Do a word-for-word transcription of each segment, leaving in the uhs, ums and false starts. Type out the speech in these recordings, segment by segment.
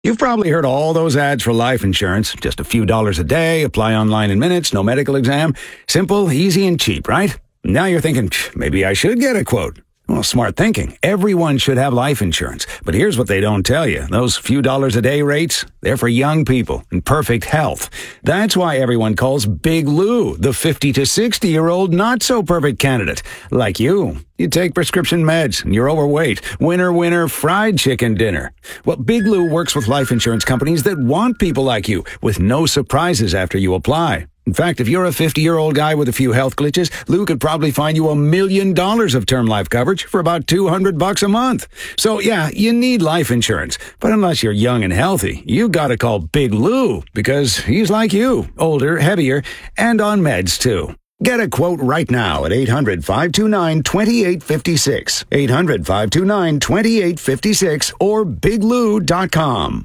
You've probably heard all those ads for life insurance. Just a few dollars a day, apply online in minutes, no medical exam. Simple, easy, and cheap, right? Now you're thinking, maybe I should get a quote. Well, smart thinking. Everyone should have life insurance. But here's what they don't tell you. Those few dollars a day rates, they're for young people in perfect health. That's why everyone calls Big Lou the fifty to sixty-year-old not-so-perfect candidate. Like you. You take prescription meds and you're overweight. Winner, winner, fried chicken dinner. Well, Big Lou works with life insurance companies that want people like you with no surprises after you apply. In fact, if you're a fifty-year-old guy with a few health glitches, Lou could probably find you a million dollars of term life coverage for about two hundred bucks a month. So yeah, you need life insurance. But unless you're young and healthy, you gotta call Big Lou because he's like you, older, heavier, and on meds too. Get a quote right now at eight hundred, five two nine, two eight five six, eight hundred, five two nine, two eight five six, or big lou dot com.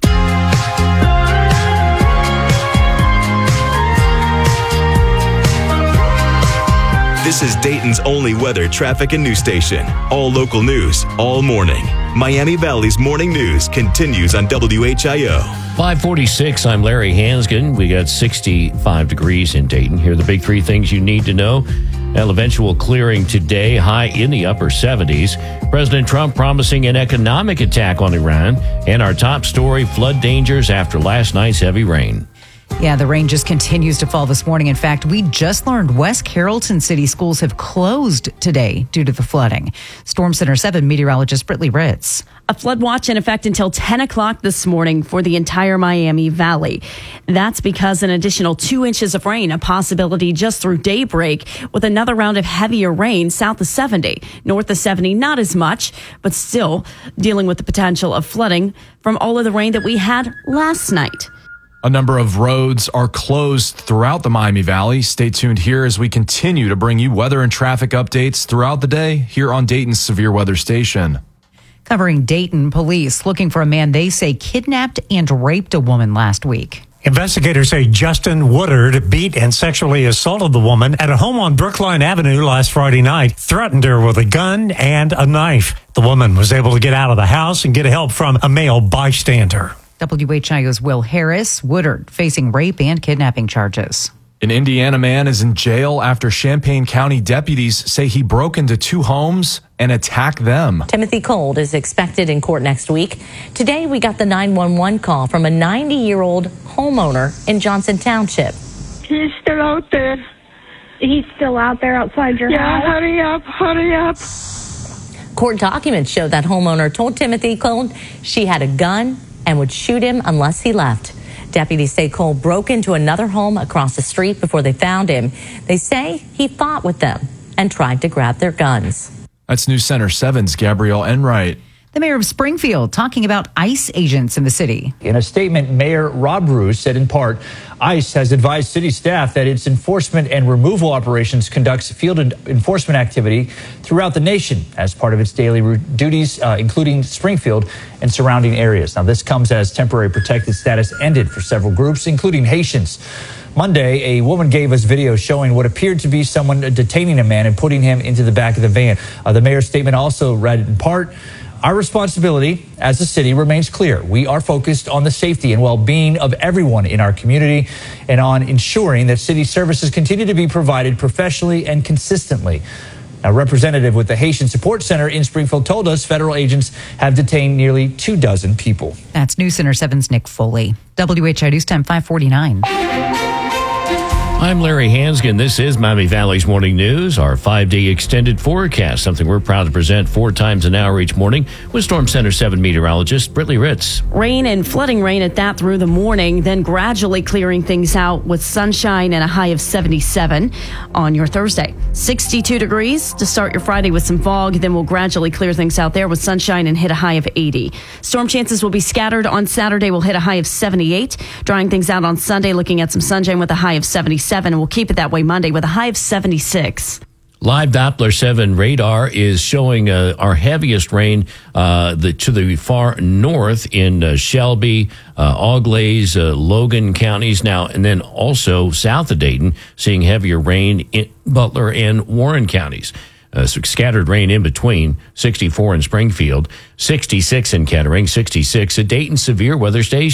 This is Dayton's only weather, traffic, and news station. All local news, all morning. Miami Valley's morning news continues on W H I O. five forty-six, I'm Larry Hansgen. We got sixty-five degrees in Dayton. Here are the big three things you need to know. Well, eventual clearing today, high in the upper seventies. President Trump promising an economic attack on Iran. And our top story, flood dangers after last night's heavy rain. Yeah, the rain just continues to fall this morning. In fact, we just learned West Carrollton City schools have closed today due to the flooding. Storm Center seven meteorologist Brittany Ritz. A flood watch in effect until ten o'clock this morning for the entire Miami Valley. That's because an additional two inches of rain, a possibility just through daybreak, with another round of heavier rain south of seventy. North of seventy, not as much, but still dealing with the potential of flooding from all of the rain that we had last night. A number of roads are closed throughout the Miami Valley. Stay tuned here as we continue to bring you weather and traffic updates throughout the day here on Dayton's Severe Weather Station. Covering Dayton, police looking for a man they say kidnapped and raped a woman last week. Investigators say Justin Woodard beat and sexually assaulted the woman at a home on Brookline Avenue last Friday night, threatened her with a gun and a knife. The woman was able to get out of the house and get help from a male bystander. W H I O's Will Harris. Woodard facing rape and kidnapping charges. An Indiana man is in jail after Champaign County deputies say he broke into two homes and attacked them. Timothy Cold is expected in court next week. Today, we got the nine one one call from a ninety-year-old homeowner in Johnson Township. He's still out there. He's still out there outside your yeah, house? Yeah, hurry up, hurry up. Court documents show that homeowner told Timothy Cold she had a gun and would shoot him unless he left. Deputies say Cole broke into another home across the street before they found him. They say he fought with them and tried to grab their guns. That's News Center seven's Gabrielle Enright. The mayor of Springfield talking about ICE agents in the city. In a statement, Mayor Rob Bruce said in part, ICE has advised city staff that its enforcement and removal operations conducts field enforcement activity throughout the nation as part of its daily duties, uh, including Springfield and surrounding areas. Now, this comes as temporary protected status ended for several groups, including Haitians. Monday, a woman gave us video showing what appeared to be someone detaining a man and putting him into the back of the van. Uh, the mayor's statement also read in part, our responsibility as a city remains clear. We are focused on the safety and well-being of everyone in our community and on ensuring that city services continue to be provided professionally and consistently. A representative with the Haitian Support Center in Springfield told us federal agents have detained nearly two dozen people. That's News Center seven's Nick Foley. W H I News Time five forty-nine. I'm Larry Hansgen. This is Miami Valley's Morning News, our five-day extended forecast, something we're proud to present four times an hour each morning with Storm Center seven meteorologist Brittany Ritz. Rain and flooding rain at that through the morning, then gradually clearing things out with sunshine and a high of seventy-seven on your Thursday. sixty-two degrees to start your Friday with some fog, then we'll gradually clear things out there with sunshine and hit a high of eighty. Storm chances will be scattered on Saturday. We'll hit a high of seventy-eight. Drying things out on Sunday, looking at some sunshine with a high of seventy-seven. And we'll keep it that way Monday with a high of seventy-six. Live Doppler seven radar is showing uh, our heaviest rain uh, the, to the far north in uh, Shelby, uh, Auglaize, uh, Logan counties now, and then also south of Dayton, seeing heavier rain in Butler and Warren counties. Uh, scattered rain in between. sixty-four in Springfield, sixty-six in Kettering, sixty-six at Dayton. Severe weather stays